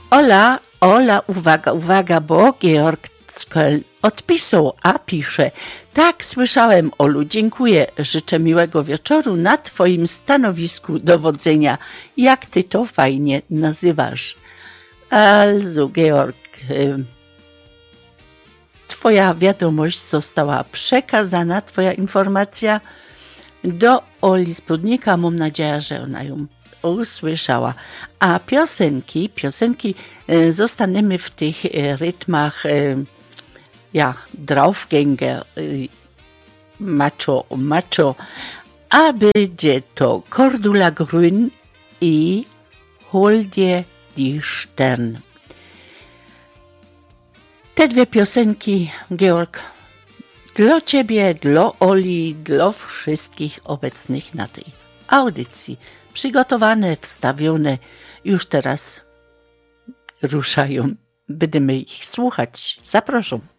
Ola, uwaga, uwaga, bo Georg z Köln odpisał, a pisze: tak, słyszałem, Olu, dziękuję, życzę miłego wieczoru na twoim stanowisku dowodzenia, jak ty to fajnie nazywasz. Also, Georg, twoja wiadomość została przekazana, twoja informacja do Oli Spódnika. Mam nadzieję, że ona ją usłyszała. A piosenki zostaniemy w tych rytmach Draufgänger, macho, a będzie to Cordula Grün i Hol dir die Stern. Te dwie piosenki, Georg, dla ciebie, dla Oli, dla wszystkich obecnych na tej audycji. Przygotowane, wstawione, już teraz ruszają. Będziemy ich słuchać. Zapraszam.